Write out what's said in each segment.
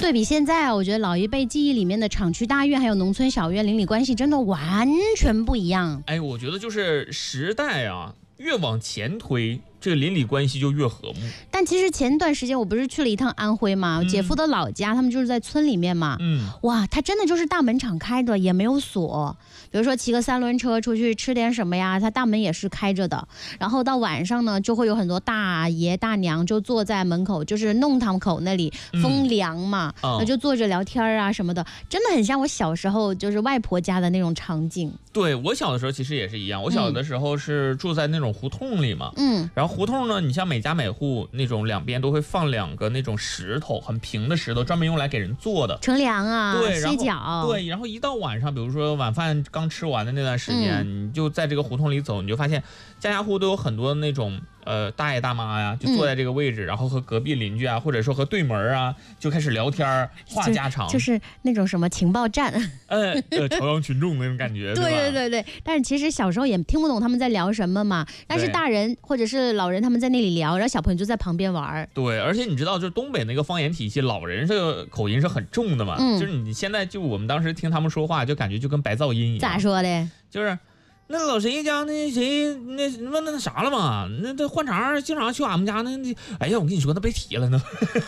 对比现在啊，我觉得老一辈记忆里面的厂区大院还有农村小院邻里关系真的完全不一样。 哎，我觉得就是时代啊越往前推，这个邻里关系就越和睦。 但其实前段时间我不是去了一趟安徽嘛，姐夫的老家，他们就是在村里面嘛。哇，他真的就是大门敞开的，也没有锁。比如说骑个3轮车出去吃点什么呀，他大门也是开着的。然后到晚上呢，就会有很多大爷大娘就坐在门口，就是弄堂口那里，风凉嘛，那就坐着聊天啊什么的，真的很像我小时候就是外婆家的那种场景。 对，我小的时候其实也是一样，我小的时候是住在那种胡同里嘛，然后胡同呢，你像每家每户那种两边都会放2个那种石头，很平的石头，专门用来给人坐的乘凉啊， 对， 歇脚。 对，然后一到晚上，比如说晚饭刚吃完的那段时间，你就在这个胡同里走，你就发现家家户都有很多那种大爷大妈呀，就坐在这个位置，然后和隔壁邻居啊，或者说和对门啊，就开始聊天话家常， 就是那种什么情报站， 朝阳群众那种感觉， 对。但是其实小时候也听不懂他们在聊什么嘛，但是大人或者是老人他们在那里聊，然后小朋友就在旁边玩。 对，而且你知道，就是东北那个方言体系，老人这个口音是很重的嘛，就是你现在就我们当时听他们说话，就感觉就跟白噪音一样。 咋说的？ 就是那老谁家那谁那啥了嘛？那换肠经常去俺们家那，哎呀，我跟你说那被提了呢，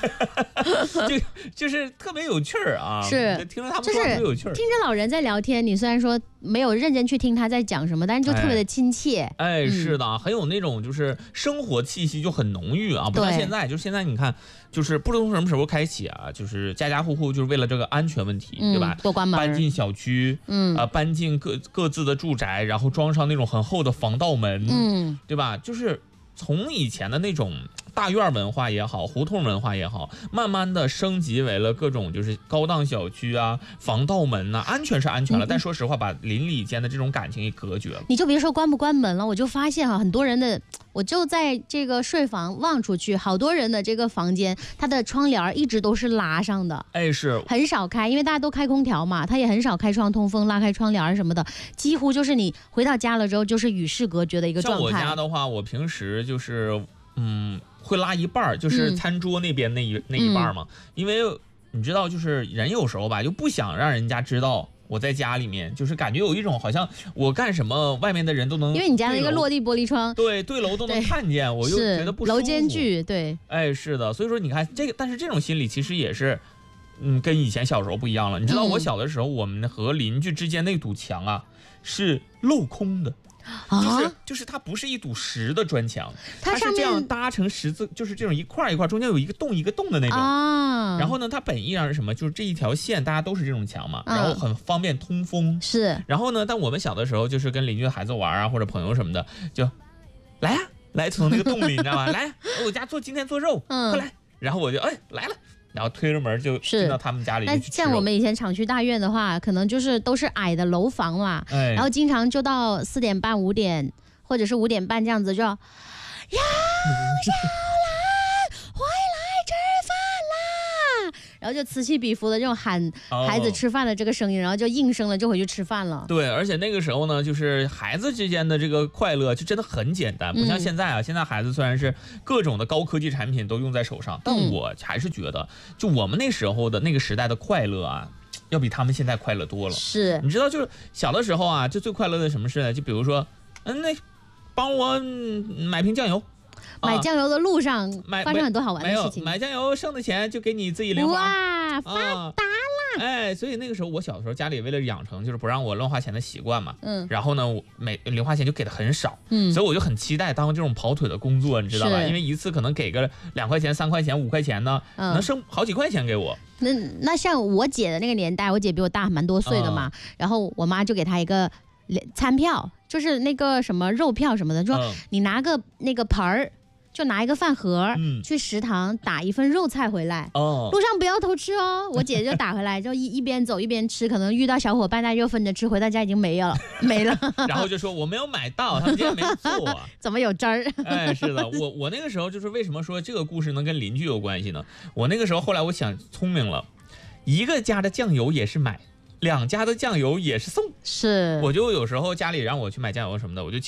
就是特别有趣儿啊！ 是听着他们说特别有趣儿， 听着老人在聊天，你虽然说没有认真去听他在讲什么，但是就特别的亲切。 哎，是的，很有那种就是生活气息就很浓郁啊，不像现在，就是现在你看，就是不知道从什么时候开启啊，就是家家户户就是为了这个安全问题，对吧？ 多关门， 搬进小区，搬进各自的住宅，然后装上那种很厚的防盗门，对吧？就是从以前的那种大院文化也好，胡同文化也好，慢慢的升级为了各种就是高档小区啊，防盗门呐，安全是安全了，但说实话，把邻里间的这种感情也隔绝了。 你就别说关不关门了，我就发现很多人的，我就在这个睡房望出去，好多人的这个房间，它的窗帘一直都是拉上的， 哎，是很少开，因为大家都开空调嘛，他也很少开窗通风、拉开窗帘什么的，几乎就是你回到家了之后就是与世隔绝的一个状态。 像我家的话，我平时就是会拉一半，就是餐桌那边那一半嘛，因为你知道，就是人有时候吧，就不想让人家知道我在家里面，就是感觉有一种好像我干什么，外面的人都能， 因为你家那个落地玻璃窗， 对楼都能看见，我又觉得不舒服。 楼间距，对， 哎，是的，所以说你看这个，但是这种心理其实也是，跟以前小时候不一样了。你知道我小的时候，我们和邻居之间那堵墙啊是镂空的。就是它不是一堵实的砖墙，它是这样搭成十字，就是这种一块一块，中间有一个洞的那种啊。然后呢，它本意上是什么？就是这一条线大家都是这种墙嘛，然后很方便通风。 是。 然后呢，但我们小的时候就是跟邻居的孩子玩啊，或者朋友什么的，就来呀，来从那个洞里，你知道吧？来，我家今天做肉，快来。然后我就来了。然后推着门就进到他们家里去吃肉。 那像我们以前厂区大院的话，可能就是都是矮的楼房嘛，然后经常就到4点半、5点，或者是5点半这样子，就要杨小兰回来吃饭啦，然后就此起彼伏的这种喊孩子吃饭的这个声音，然后就应声了，就回去吃饭了。 对，而且那个时候呢，就是孩子之间的这个快乐就真的很简单，不像现在啊。现在孩子虽然是各种的高科技产品都用在手上，但我还是觉得，就我们那时候的那个时代的快乐啊，要比他们现在快乐多了。 是， 你知道，就是小的时候啊，就最快乐的什么事呢？就比如说，那帮我买瓶酱油。 买酱油的路上发生很多好玩的事情。 买酱油剩的钱就给你自己零花。 哇，发达啦！ 哎，所以那个时候我小的时候家里为了养成就是不让我乱花钱的习惯嘛，然后呢，我零花钱就给的很少，所以我就很期待当这种跑腿的工作，你知道吧？因为一次可能给个2块钱、3块钱、5块钱呢，能剩好几块钱给我。 那像我姐的那个年代，我姐比我大蛮多岁的嘛，然后我妈就给她一个餐票，就是那个什么肉票什么的，说你拿个那个盆儿。就拿一个饭盒去食堂打一份肉菜回来，路上不要偷吃哦。我姐就打回来，就一边走一边吃，可能遇到小伙伴，大家就分着吃，回到家已经没了。 然后就说我没有买到，他们今天没做， 怎么有汁儿？ 哎，是的，我那个时候就是为什么说这个故事能跟邻居有关系呢？我那个时候后来我想聪明了，一个家的酱油也是买，2家的酱油也是送， 是。 我就有时候家里让我去买酱油什么的，我就敲。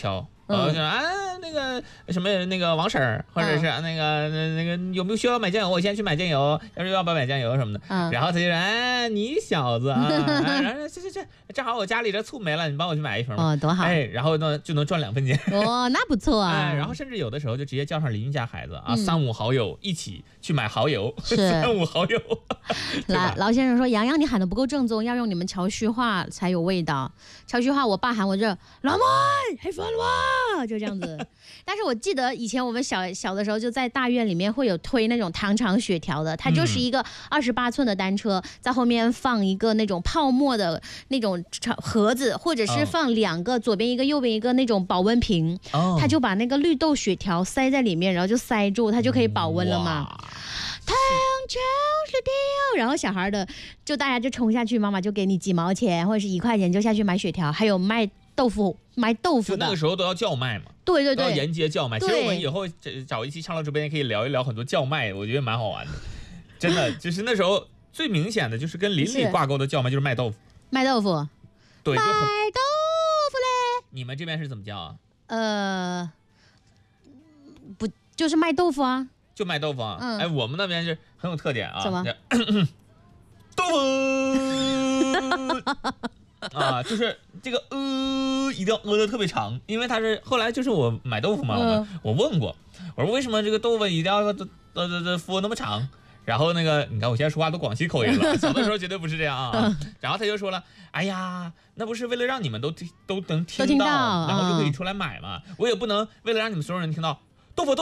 就说啊那个什么那个王婶儿，或者是那个有没有需要买酱油？我先去买酱油，要不要买酱油什么的。然后他就说哎你小子啊，然后去，正好我家里这醋没了，你帮我去买一瓶。 哦，多好。 哎，然后呢就能赚2分钱。 哦，那不错啊。 哎，然后甚至有的时候就直接叫上邻居家孩子啊，3、5好友一起去买蚝油，3、5好友。 老先生说：“洋洋，你喊的不够正宗，要用你们潮区话才有味道。潮区话，我爸喊我这老妹吃饭了吗？就这样子。但是我记得以前我们小的时候，就在大院里面会有推那种糖厂雪条的，它就是一个28寸的单车，在后面放一个那种泡沫的那种盒子，或者是放2个，左边一个，右边一个那种保温瓶，它就把那个绿豆雪条塞在里面，然后就塞住，它就可以保温了嘛。糖厂雪条，然后小孩的就大家就冲下去，妈妈就给你几毛钱或者是1块钱就下去买雪条，还有卖豆腐的， 就那个时候都要叫卖嘛。 对， 都要沿街叫卖。其实我们以后找一期畅聊直播间可以聊一聊很多叫卖，我觉得蛮好玩的。真的，就是那时候最明显的就是跟邻里挂钩的叫卖，就是卖豆腐。 卖豆腐， 对， 卖豆腐嘞。 你们这边是怎么叫啊？ 不就是卖豆腐啊？ 就卖豆腐啊。哎，我们那边是很有特点啊。 什么？ 豆腐。啊，就是这个一定要的特别长，因为它是后来就是我买豆腐嘛，我问过，我说为什么这个豆腐一定要敷那么长？然后那个你看我现在说话都广西口音了，小的时候绝对不是这样啊。然后他就说了，哎呀，那不是为了让你们都能听到，然后就可以出来买嘛，我也不能为了让你们所有人听到。豆腐，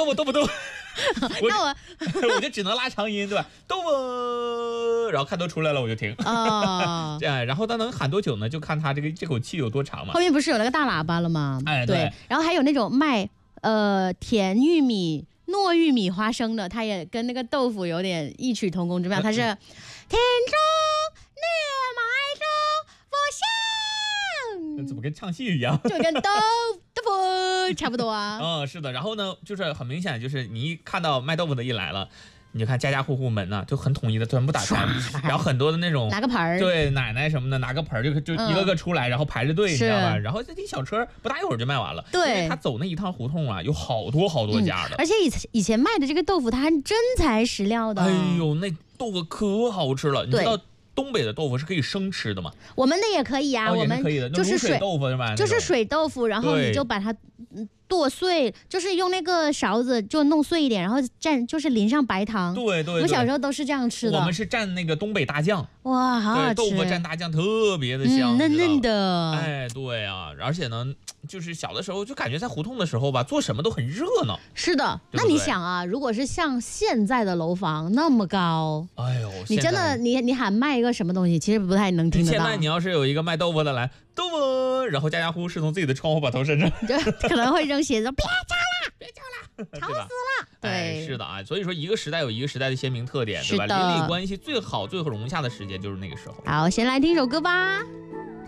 我就只能拉长音，对吧？豆腐，然后看都出来了，我就停。然后他能喊多久呢？就看他这口气有多长嘛。 后面不是有那个大喇叭了吗？ 哎，对。 然后还有那种卖甜玉米、糯玉米、花生的，它也跟那个豆腐有点异曲同工之妙。它是田中你买着我香， 怎么跟唱戏一样？ 就跟豆腐差不多啊。 是的。然后呢，就是很明显，就是你一看到卖豆腐的一来了，你就看家户门呢就很统一的全部打开，然后很多的那种拿个盆儿， 对，奶奶什么的拿个盆儿就一个个出来，然后排着队，你知道吧？然后这小车不大一会儿就卖完了。 对， 因为他走那一趟胡同啊，有好多家的。 而且以前卖的这个豆腐，它还真材实料的。 哎呦，那豆腐可好吃了，你知道。东北的豆腐是可以生吃的吗？ 我们的也可以啊，我们可以的， 就是水豆腐是吧？ 就是水豆腐，然后你就把它剁碎，就是用那个勺子就弄碎一点，然后就是淋上白糖。 对， 我们小时候都是这样吃的。 我们是蘸那个东北大酱， 哇，好好吃。 豆腐蘸大酱特别的香， 嫩嫩的。 哎，对啊，而且呢，就是小的时候就感觉在胡同的时候吧，做什么都很热闹。 是的，那你想啊，如果是像现在的楼房那么高， 哎呦， 你真的你喊卖一个什么东西，其实不太能听得到。 现在你要是有一个卖豆腐的来豆腐，然后家户是从自己的窗户把头伸出， 就可能会扔鞋子，别叫了，吵死了。 对，是的啊，所以说一个时代有一个时代的鲜明特点，对吧？邻里关系最好最融洽的时间就是那个时候。 好，先来听首歌吧。